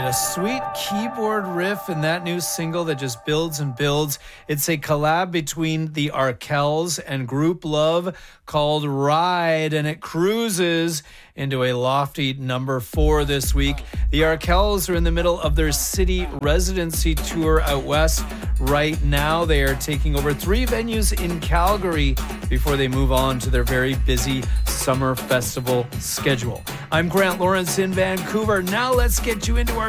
A sweet keyboard riff in that new single that just builds and builds. It's a collab between the Arkells and Group Love called Ride, and it cruises into a lofty number 4 this week. The Arkells are in the middle of their city residency tour out west right now. They are taking over 3 venues in Calgary before they move on to their very busy summer festival schedule. I'm Grant Lawrence in Vancouver. Now let's get you into our